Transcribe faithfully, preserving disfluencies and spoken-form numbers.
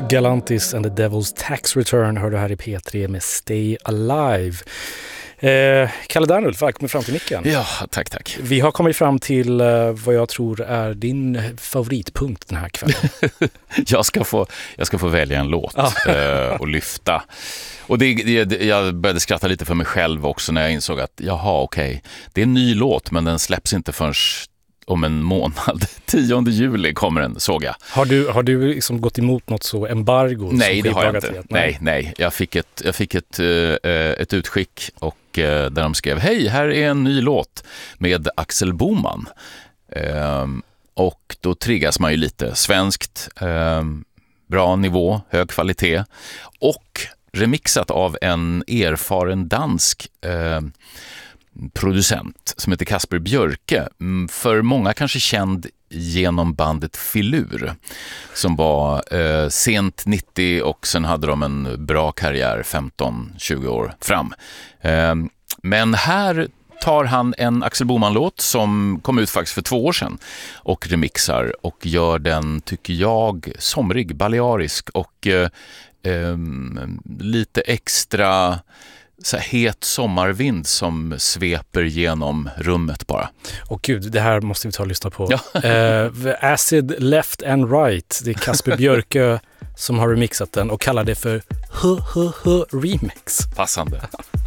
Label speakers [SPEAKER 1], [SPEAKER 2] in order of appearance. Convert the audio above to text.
[SPEAKER 1] Galantis and the Devil's Tax Return hör du här i P tre med Stay Alive. Eh, Kalle Dernulf, välkommen fram till micken.
[SPEAKER 2] Ja, tack, tack.
[SPEAKER 1] Vi har kommit fram till eh, vad jag tror är din favoritpunkt den här kvällen.
[SPEAKER 2] jag, ska få, jag ska få välja en låt ah. eh, och lyfta. Och det, det, jag började skratta lite för mig själv också när jag insåg att jaha, okej, okay, det är en ny låt men den släpps inte förrän om en månad. tionde juli kommer den, såg jag.
[SPEAKER 1] Har du, har du liksom gått emot något så embargo?
[SPEAKER 2] Nej, det har jag inte. Nej, nej. nej. Jag fick ett, jag fick ett, uh, ett utskick och uh, där de skrev, hej, här är en ny låt med Axel Boman. Uh, och då triggas man ju lite. Svenskt, uh, bra nivå, hög kvalitet och remixat av en erfaren dansk uh, producent som heter Kasper Björke, för många kanske känd genom bandet Filur som var eh, sent nittio och sen hade de en bra karriär femton tjugo år fram. Eh, men här tar han en Axel Boman-låt som kom ut faktiskt för två år sedan och remixar och gör den, tycker jag, somrig, balearisk och eh, eh, lite extra så här het sommarvind som sveper genom rummet bara.
[SPEAKER 1] Och gud, det här måste vi ta och lyssna på.
[SPEAKER 2] Ja.
[SPEAKER 1] uh, Acid Left and Right. Det är Kasper Björke som har remixat den och kallar det för H H H Remix.
[SPEAKER 2] Passande.